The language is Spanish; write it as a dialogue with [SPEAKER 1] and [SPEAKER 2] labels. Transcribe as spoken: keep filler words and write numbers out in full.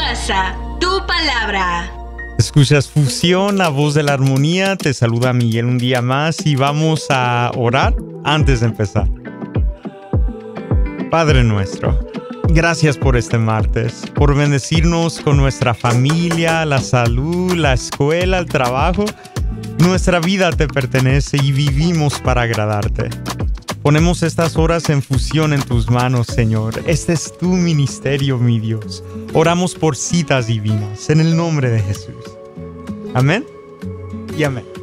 [SPEAKER 1] casa, tu palabra.
[SPEAKER 2] Escuchas Fusión, la voz de la armonía. Te saluda Miguel un día más y vamos a orar antes de empezar. Padre nuestro, gracias por este martes, por bendecirnos con nuestra familia, la salud, la escuela, el trabajo. Nuestra vida te pertenece y vivimos para agradarte. Ponemos estas horas en fusión en tus manos, Señor. Este es tu ministerio, mi Dios. Oramos por citas divinas, en el nombre de Jesús. Amén y amén.